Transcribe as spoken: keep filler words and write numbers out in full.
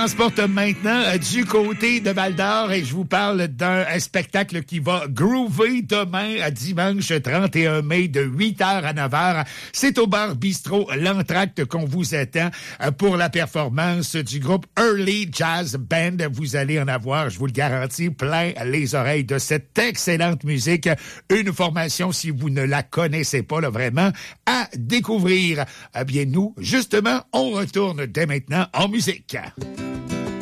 transporte maintenant euh, du côté de Val-d'Or et je vous parle d'un un spectacle qui va groover demain, à dimanche trente et un mai, de huit heures à neuf heures. C'est au bar Bistrot L'Entracte qu'on vous attend euh, pour la performance du groupe Early Jazz Band. Vous allez en avoir, je vous le garantis, plein les oreilles de cette excellente musique. Une formation, si vous ne la connaissez pas, là, vraiment, à découvrir. Eh bien, nous, justement, on retourne dès maintenant en musique.